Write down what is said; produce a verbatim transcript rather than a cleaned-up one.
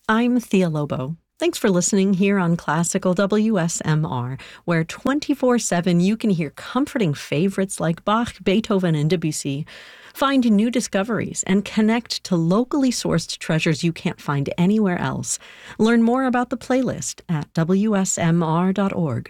I'm Thea Lobo. Thanks for listening here on Classical W S M R, where twenty-four seven you can hear comforting favorites like Bach, Beethoven, and Debussy, find new discoveries, and connect to locally sourced treasures you can't find anywhere else. Learn more about the playlist at W S M R dot org.